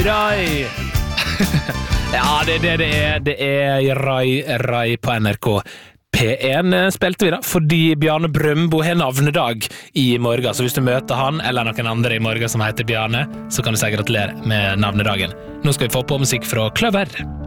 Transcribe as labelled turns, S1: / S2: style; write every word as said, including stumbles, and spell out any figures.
S1: Rai. Ja, det er det det er. Det er Rai, Rai på N R K. P én spilte vi da, fordi Bjarne Brøndbo har navnedag i morgen, så hvis du møter han eller noen andre i morgen som heter Bjarne, så kan du si gratulerer med navnedagen. Nå skal vi få på musikk fra Kløver.